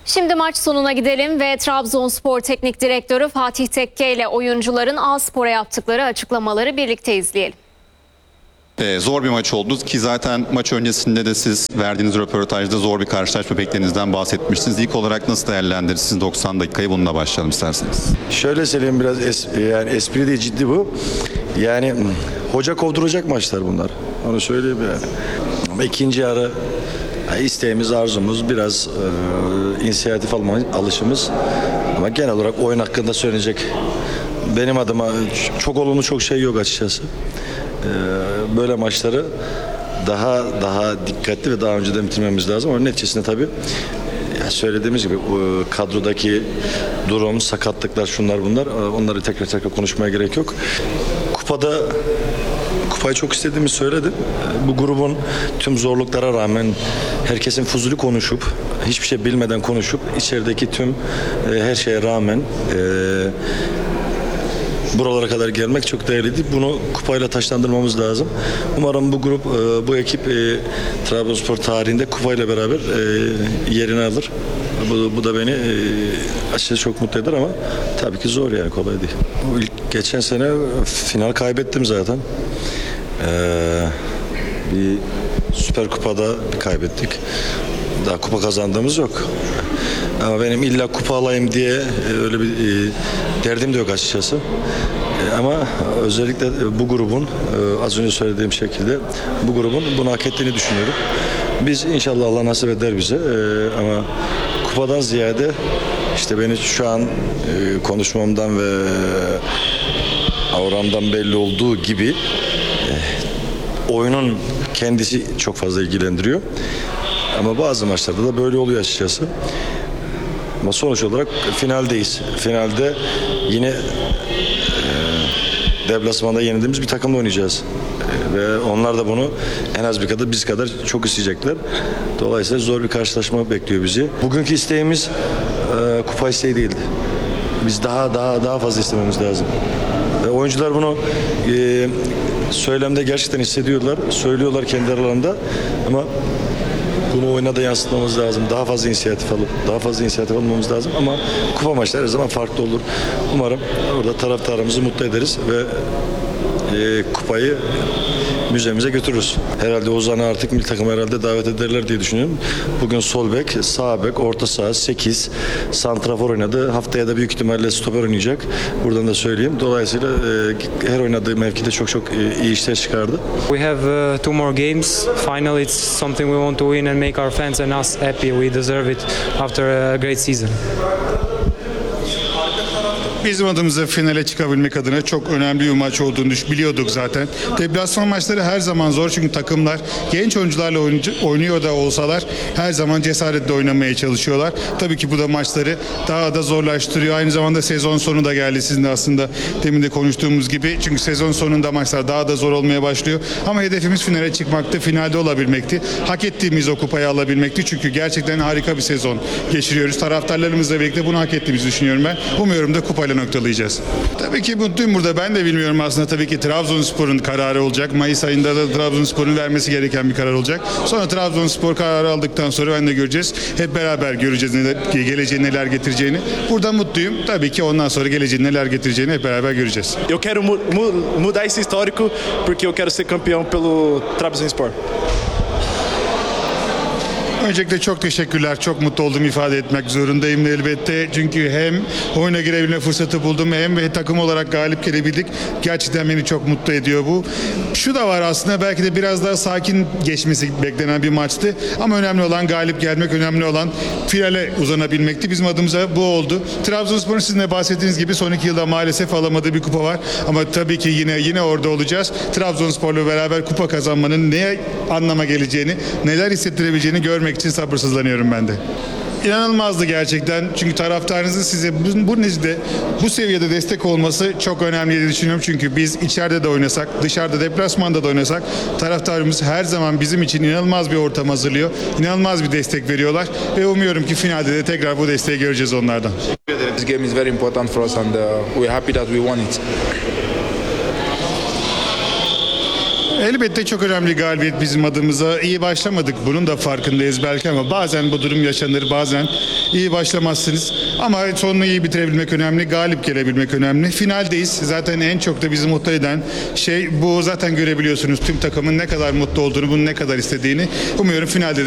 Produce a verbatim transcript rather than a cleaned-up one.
Şimdi maç sonuna gidelim ve Trabzonspor Teknik Direktörü Fatih Tekke ile oyuncuların A-Spor'a yaptıkları açıklamaları birlikte izleyelim. Ee, zor bir maç oldu ki zaten maç öncesinde de siz verdiğiniz röportajda zor bir karşılaşma beklediğinizden bahsetmiştiniz. İlk olarak nasıl değerlendirirsiniz doksan dakikayı, bununla başlayalım isterseniz. Şöyle söyleyeyim, biraz es, yani espri değil, ciddi bu. Yani hoca kovduracak maçlar bunlar. Onu söyleyeyim yani. Ama ikinci yarı yani isteğimiz, arzumuz biraz e, inisiyatif alma alışımız. Ama genel olarak oyun hakkında söyleyecek benim adıma çok olumlu çok şey yok açıkçası. E, böyle maçları daha daha dikkatli ve daha önceden bitirmemiz lazım. Onun neticesinde tabii ya söylediğimiz gibi kadrodaki durum, sakatlıklar, şunlar bunlar, onları tekrar tekrar konuşmaya gerek yok. Kupada kupayı çok istediğimi söyledim. Bu grubun tüm zorluklara rağmen herkesin fuzuli konuşup, hiçbir şey bilmeden konuşup, içerideki tüm e, her şeye rağmen e, buralara kadar gelmek çok değerliydi. Bunu kupayla taşlandırmamız lazım. Umarım bu grup, e, bu ekip e, Trabzonspor tarihinde kupayla beraber e, yerini alır. Bu, bu da beni e, açıkçası çok mutlu eder ama tabii ki zor, yani kolay değil. Bu ilk, geçen sene final kaybettim zaten. Ee, bir Süper Kupa'da kaybettik. Daha kupa kazandığımız yok. Ama benim illa kupa alayım diye öyle bir e, derdim de yok açıkçası. E, ama özellikle bu grubun, e, az önce söylediğim şekilde bu grubun bunu hak ettiğini düşünüyorum. Biz inşallah Allah nasip eder bize. E, ama kupadan ziyade işte beni şu an e, konuşmamdan ve avramdan belli olduğu gibi oyunun kendisi çok fazla ilgilendiriyor. Ama bazı maçlarda da böyle oluyor açıkçası. Ama sonuç olarak finaldeyiz. Finalde yine e, deplasmanda yenildiğimiz bir takımla oynayacağız. E, ve onlar da bunu en az bir kadar biz kadar çok isteyecekler. Dolayısıyla zor bir karşılaşma bekliyor bizi. Bugünkü isteğimiz e, kupa isteği değildi. Biz daha daha daha fazla istememiz lazım. Ve oyuncular bunu e, söylemde gerçekten hissediyorlar, söylüyorlar kendi aralarında ama bunu oyuna da yansıtmamız lazım. Daha fazla inisiyatif alıp, daha fazla inisiyatif almamız lazım ama kupa maçları her zaman farklı olur. Umarım orada taraftarımızı mutlu ederiz ve e, kupayı müzemize götürürüz. Herhalde Ozan'ı artık milli takıma herhalde davet ederler diye düşünüyorum. Bugün sol bek, sağ bek, orta saha sekiz, santrafor oynadı. Haftaya da büyük ihtimalle stoper oynayacak. Buradan da söyleyeyim. Dolayısıyla e, her oynadığı mevkide çok çok e, iyi işler çıkardı. We have uh, two more games. Final, it's something we want to win and make our fans and us happy. We deserve it after a great season. Bizim adımıza finale çıkabilmek adına çok önemli bir maç olduğunu biliyorduk zaten. Deplasman maçları her zaman zor çünkü takımlar genç oyuncularla oynuyor da olsalar her zaman cesaretle oynamaya çalışıyorlar. Tabii ki bu da maçları daha da zorlaştırıyor. Aynı zamanda sezon sonu da geldi, sizin de aslında demin de konuştuğumuz gibi. Çünkü sezon sonunda maçlar daha da zor olmaya başlıyor. Ama hedefimiz finale çıkmaktı, finalde olabilmekti. Hak ettiğimiz o kupayı alabilmekti. Çünkü gerçekten harika bir sezon geçiriyoruz. Taraftarlarımızla birlikte bunu hak ettiğimizi düşünüyorum ben. Umuyorum da kupayla noktalayacağız. Tabii ki mutluyum burada. Ben de bilmiyorum aslında. Tabii ki Trabzonspor'un kararı olacak. Mayıs ayında da Trabzonspor'un vermesi gereken bir karar olacak. Sonra Trabzonspor kararı aldıktan sonra ben de göreceğiz. Hep beraber göreceğiz neler, geleceğe neler getireceğini. Burada mutluyum. Tabii ki ondan sonra geleceğe neler getireceğini hep beraber göreceğiz. Eu quero mu mu mudar esse histórico porque eu quero ser campeão pelo Trabzonspor. Öncelikle çok teşekkürler. Çok mutlu olduğumu ifade etmek zorundayım elbette. Çünkü hem oyuna girebilme fırsatı buldum hem de takım olarak galip gelebildik. Gerçekten beni çok mutlu ediyor bu. Şu da var aslında, belki de biraz daha sakin geçmesi beklenen bir maçtı. Ama önemli olan galip gelmek, önemli olan finale uzanabilmekti. Bizim adımıza bu oldu. Trabzonspor'un sizin de bahsettiğiniz gibi son iki yılda maalesef alamadığı bir kupa var. Ama tabii ki yine yine orada olacağız. Trabzonspor'la beraber kupa kazanmanın neye anlama geleceğini, neler hissettirebileceğini görmek için sabırsızlanıyorum ben de. İnanılmazdı gerçekten. Çünkü taraftarınızın size bu, bu nezde, bu seviyede destek olması çok önemli diye düşünüyorum. Çünkü biz içeride de oynasak, dışarıda deplasmanda da oynasak taraftarımız her zaman bizim için inanılmaz bir ortam hazırlıyor. İnanılmaz bir destek veriyorlar ve umuyorum ki finalde de tekrar bu desteği göreceğiz onlardan. This game is very important for us and uh, we're happy that we won it. Elbette çok önemli galibiyet bizim adımıza. İyi başlamadık, bunun da farkındayız belki ama bazen bu durum yaşanır, bazen iyi başlamazsınız. Ama sonunu iyi bitirebilmek önemli, galip gelebilmek önemli. Finaldeyiz. Zaten en çok da bizi mutlu eden şey bu. Zaten görebiliyorsunuz tüm takımın ne kadar mutlu olduğunu, bunu ne kadar istediğini. Umuyorum finalde de